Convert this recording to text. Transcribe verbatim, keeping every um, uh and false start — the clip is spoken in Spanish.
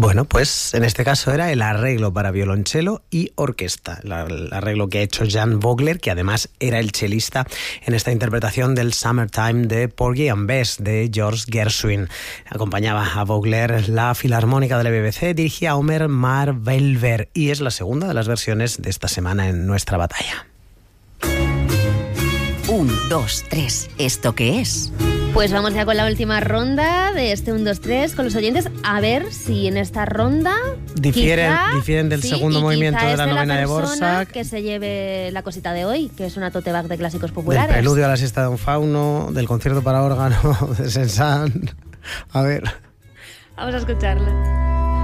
Bueno, pues en este caso era el arreglo para violonchelo y orquesta, el arreglo que ha hecho Jan Vogler, que además era el chelista en esta interpretación del Summertime de Porgy and Bess de George Gershwin. Acompañaba a Vogler la Filarmónica de la B B C, dirigía a Omer Marvelver, y es la segunda de las versiones de esta semana en Nuestra Batalla. Un, dos, tres, ¿esto qué es? Pues vamos ya con la última ronda de este uno, dos, tres con los oyentes, a ver si en esta ronda difieren, quizá, difieren del sí, segundo movimiento de la novena de Borsak, que se lleve la cosita de hoy, que es una tote bag de clásicos populares. Del preludio a la siesta de un fauno, del concierto para órgano de Saint-Saëns. A ver, vamos a escucharla.